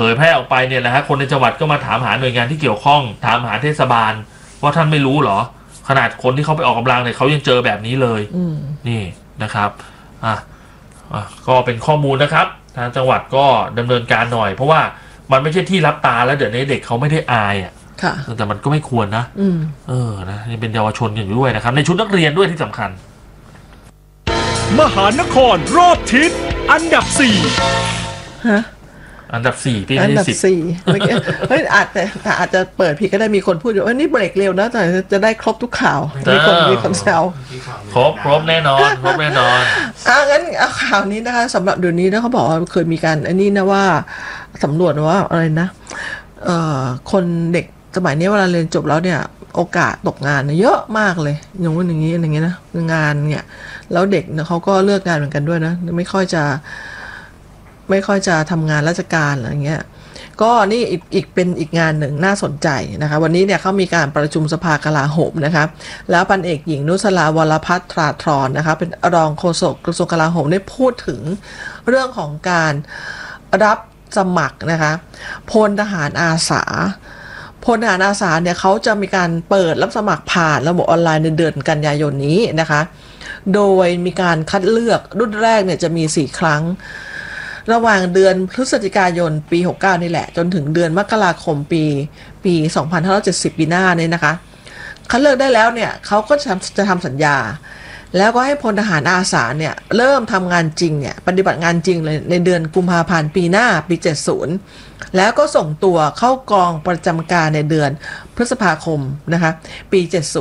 ยแพร่ออกไปเนี่ยนะฮะคนในจังหวัดก็มาถามหาหน่วยงานที่เกี่ยวข้องถามหาเทศบาลว่าท่านไม่รู้เหรอขนาดคนที่เขาไปออกกำลังเนี่ยเขายังเจอแบบนี้เลยนี่นะครับก็เป็นข้อมูลนะครับทางจังหวัดก็ดำเนินการหน่อยเพราะว่ามันไม่ใช่ที่รับตาแล้วเดี๋ยวนี้เด็กเขาไม่ได้อายแต่มันก็ไม่ควรนะนะนี่เป็นเยาวชนอยู่ด้วยนะครับในชุดนักเรียนด้วยที่สำคัญมหานครรอบทิศอันดับ4 อันดับ4พี่อันดับ4เมื่อกี้เฮ้ยอาจจะเปิดผิดก็ได้มีคนพูดอยู่ว่านี่เบรกเร็วนะแต่จะได้ครบทุกข่าวมีคนแซวครบแน่นอนงั้นเอาข่าวนี้นะคะสำหรับเดี๋ยวนี้นะเขาบอกว่าเคยมีการอันนี้นะว่าสำรวจว่าอะไรนะคนเด็กสมัยนี้เวลาเรียนจบแล้วเนี่ยโอกาสตกงานเยอะมากเลยอย่างนี้นะงานเนี่ยแล้วเด็กเขาก็เลือกงานเหมือนกันด้วยนะไม่ค่อยจะทำงานราชการอะไรเงี้ยก็นี่เป็นอีกงานหนึ่งน่าสนใจนะคะวันนี้เนี่ยเขามีการประชุมสภากลาโหมนะคะแล้วพันเอกหญิงนุสราวรพัฒน์ตราธรนะคะเป็นรองโฆษกกระทรวงกลาโหมได้พูดถึงเรื่องของการรับสมัครนะคะพลทหารอาสาเนี่ยเขาจะมีการเปิดรับสมัครผ่านระบบออนไลน์ในเดือนกันยายนนี้นะคะโดยมีการคัดเลือกรุ่นแรกเนี่ยจะมี4ครั้งระหว่างเดือนพฤศจิกายนปี69นี่แหละจนถึงเดือนมกราคมปี2570ปีหน้าเนี่ยนะคะคัดเลือกได้แล้วเนี่ยเขาก็จะทำสัญญาแล้วก็ให้พลทหารอาสาเนี่ยเริ่มทำงานจริงเนี่ยปฏิบัติงานจริงเลยในเดือนกุมภาพันธ์ปีหน้าปี70แล้วก็ส่งตัวเข้ากองประจำการในเดือนพฤษภาคมนะคะปี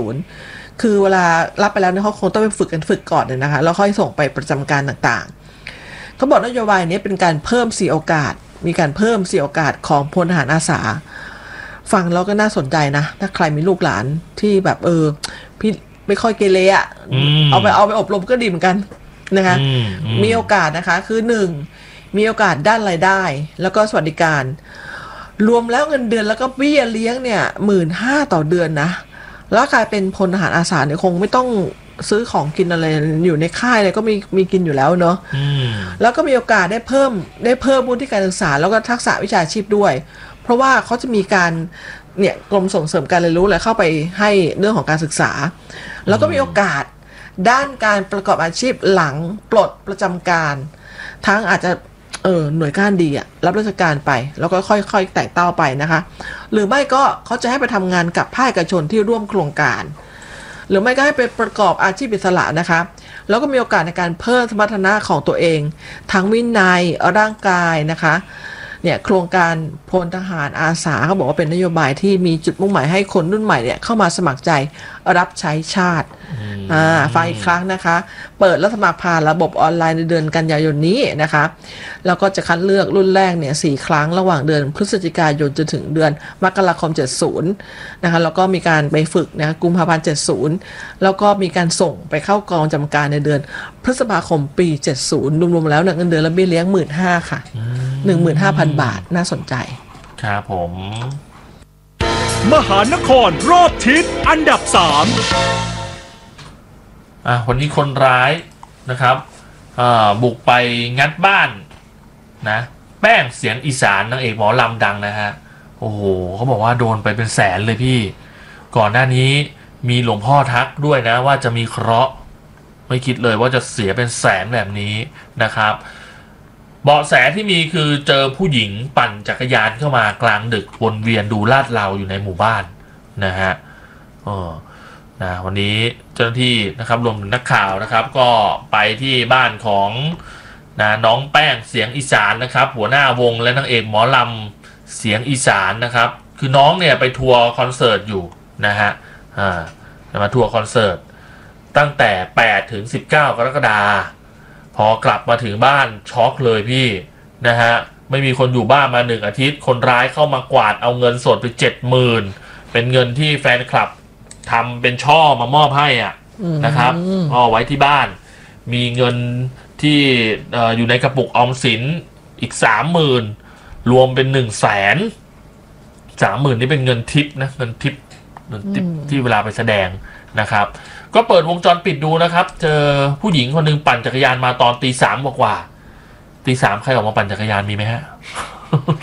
70คือเวลารับไปแล้วเนี่ยเขาคงต้องไปฝึกก่อนเลยนะคะแล้วค่อยส่งไปประจำการต่างๆเขาบอกนโยบายนี้เป็นการเพิ่ม4โอกาสมีการเพิ่ม4โอกาสของพลทหารอาสาฟังแล้วก็น่าสนใจนะถ้าใครมีลูกหลานที่แบบพี่ไม่ค่อยเกเรเอาไปอบรมก็ดีเหมือนกันนะคะมีโอกาสนะคะคือ1มีโอกาสด้านรายได้แล้วก็สวัสดิการรวมแล้วเงินเดือนแล้วก็เบี้ยเลี้ยงเนี่ย 15,000 ต่อเดือนนะแล้วกลายเป็นพลทหารอาสาเนี่ยคงไม่ต้องซื้อของกินอะไรอยู่ในค่ายเลยก็มีกินอยู่แล้วเนาะแล้วก็มีโอกาสได้เพิ่มวุฒิการศึกษาแล้วก็ทักษะวิชาชีพด้วยเพราะว่าเขาจะมีการเนี่ยกรมส่งเสริมการเรียนรู้อะไรเข้าไปให้เรื่องของการศึกษาแล้วก็มีโอกาสด้านการประกอบอาชีพหลังปลดประจำการทั้งอาจจะหน่วยก้านดีรับราชการไปแล้วก็ค่อยๆแตกเต้าไปนะคะหรือไม่ก็เขาจะให้ไปทำงานกับภาคเอกชนที่ร่วมโครงการหรือไม่ก็ให้ไปประกอบอาชีพอิสระนะคะแล้วก็มีโอกาสในการเพิ่มสมรรถนะของตัวเองทั้งวินัยร่างกายนะคะเนี่ยโครงการพลทหารอาสาเขาบอกว่าเป็นนโยบายที่มีจุดมุ่งหมายให้คนรุ่นใหม่เนี่ยเข้ามาสมัครใจรับใช้ชาติฟังอีกครั้งนะคะเปิดรับสมัครผ่านระบบออนไลน์ในเดือนกันยายนนี้นะคะแล้วก็จะคัดเลือกรุ่นแรกเนี่ย4ครั้งระหว่างเดือนพฤศจิกายนจนถึงเดือนมกราคม70นะคะแล้วก็มีการไปฝึกนะกุมภาพันธ์70แล้วก็มีการส่งไปเข้ากองจำการในเดือนพฤษภาคมปี70รวมๆแล้วเงินเดือนและเบี้ยเลี้ยง 15,000 ค่ะ 15,000 บาทน่าสนใจครับผมมหานครรอบทิศอันดับ3 วันนี้คนร้ายนะครับบุกไปงัดบ้านนะแป้งเสียงอีสานนางเอกหมอลำดังนะฮะโอ้โหเขาบอกว่าโดนไปเป็นแสนเลยพี่ก่อนหน้านี้มีหลวงพ่อทักด้วยนะว่าจะมีเคราะห์ไม่คิดเลยว่าจะเสียเป็นแสนแบบนี้นะครับเบาะแสที่มีคือเจอผู้หญิงปั่นจักรยานเข้ามากลางดึกวนเวียนดูลาดเลาอยู่ในหมู่บ้านนะฮะวันนี้เจ้าหน้าที่นะครับรวมถึงนักข่าวนะครับก็ไปที่บ้านของน้องแป้งเสียงอีสานนะครับหัวหน้าวงและนางเอกหมอลำเสียงอีสานนะครับคือน้องเนี่ยไปทัวร์คอนเสิร์ตอยู่นะฮะมาทัวร์คอนเสิร์ตตั้งแต่8 ถึง 19 กรกฎาคมพอกลับมาถึงบ้านช็อกเลยพี่นะฮะไม่มีคนอยู่บ้านมา1 อาทิตย์คนร้ายเข้ามากวาดเอาเงินสดไป 70,000 เป็นเงินที่แฟนคลับทำเป็นช่อมามอบให้นะครับเอาไว้ที่บ้านมีเงินที่อยู่ในกระปุกออมสินอีก 30,000 รวมเป็น 100,000 30,000 นี่เป็นเงินทิปนะเงินทิปที่เวลาไปแสดงนะครับก็เปิดวงจรปิดดูนะครับเจอผู้หญิงคนนึงปั่นจักรยานมาตอน 3:00 กว่า 3:00 ใครออกมาปั่นจักรยานมีไหมฮะ